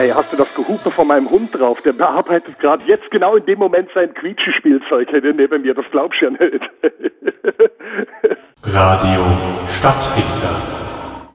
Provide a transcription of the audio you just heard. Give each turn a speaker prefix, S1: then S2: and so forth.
S1: Hey, hast du das Gehupe von meinem Hund drauf? Der bearbeitet gerade jetzt genau in dem Moment sein Quietschespielzeug neben mir. Das glaubst du ja nicht.
S2: Radio Stadtfilter.